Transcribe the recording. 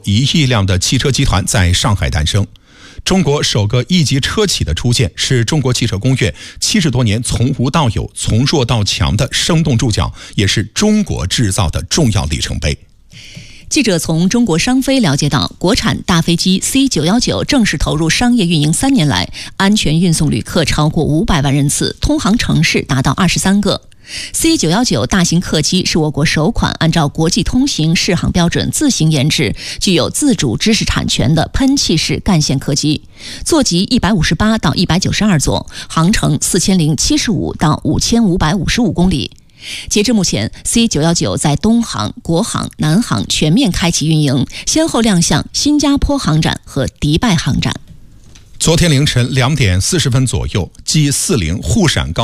1亿辆的汽车集团在上海诞生。中国首个1级车企的出现，是中国汽车工业70多年从无到有、从弱到强的生动注脚，也是中国制造的重要里程碑。 记者从中国商飞了解到，国产大飞机 C919 正式投入商业运营3年来，安全运送旅客超过500万人次，通航城市达到23个。C919 大型客机是我国首款按照国际通行适航标准自行研制、具有自主知识产权的喷气式干线客机，座级158到192座，航程4075到5555公里。截至目前 ，C919 在东航、国航、南航全面开启运营，先后亮相新加坡航展和迪拜航展。 昨天凌晨2点40分左右，G40 沪陕高